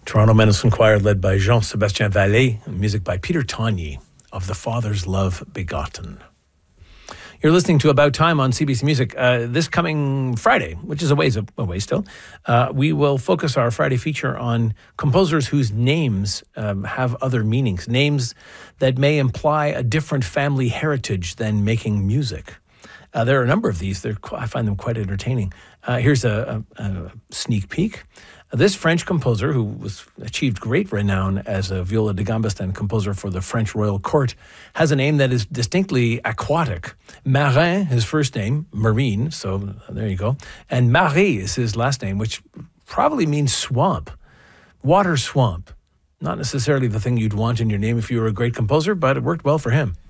Toronto Medicine Choir led by Jean-Sébastien Vallée, music by Peter Togny of The Father's Love Begotten. You're listening to About Time on CBC Music. This coming Friday, which is a ways away still, we will focus our Friday feature on composers whose names have other meanings, names that may imply a different family heritage than making music. There are a number of these. I find them quite entertaining. Here's a sneak peek. This French composer, who achieved great renown as a viola da gambista and composer for the French royal court, has a name that is distinctly aquatic. Marin, his first name, Marine, so there you go. And Marie is his last name, which probably means swamp, water swamp. Not necessarily the thing you'd want in your name if you were a great composer, but it worked well for him.